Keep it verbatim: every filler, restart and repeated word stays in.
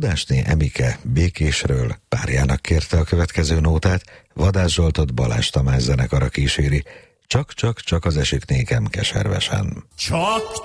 Budásné Emike Békésről párjának kérte a következő nótát, Vadász Zsoltot Balázs Tamás zenekara kíséri. Csak-csak-csak az esik nékem keservesen. Csak